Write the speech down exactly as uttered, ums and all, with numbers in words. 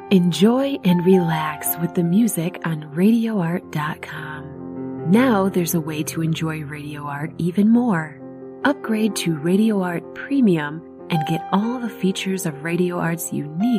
Enjoy and relax with the music on radio art dot com. Now there's a way to enjoy Radio Art even more. Upgrade to Radio Art Premium and get all the features of Radio Art's unique